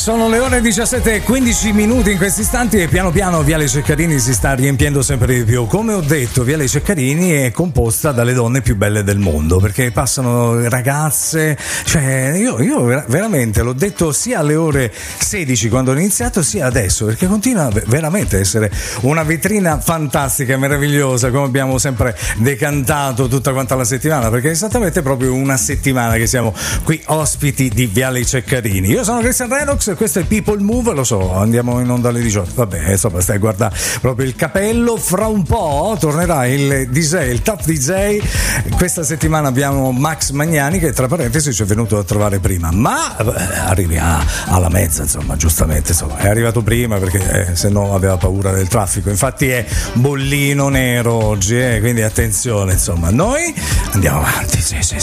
Sono le ore 17:15 in questi istanti e piano piano Viale Ceccarini si sta riempiendo sempre di più. Come ho detto, Viale Ceccarini è composta dalle donne più belle del mondo, perché passano ragazze, cioè io veramente l'ho detto sia alle ore 16 quando ho iniziato sia adesso, perché continua veramente a essere una vetrina fantastica e meravigliosa, come abbiamo sempre decantato tutta quanta la settimana, perché è esattamente proprio una settimana che siamo qui ospiti di Viale Ceccarini. Io sono Cristian Redox e questo è People Move, lo so, andiamo in onda alle 18, vabbè, insomma, stai a guardare proprio il capello. Fra un po' tornerà il DJ, il top DJ. Questa settimana abbiamo Max Magnani, che tra parentesi ci è venuto a trovare prima, ma arrivi alla mezza, insomma, giustamente, insomma, è arrivato prima perché se no aveva paura del traffico, infatti è bollino nero oggi, quindi attenzione, insomma, noi andiamo avanti, sì.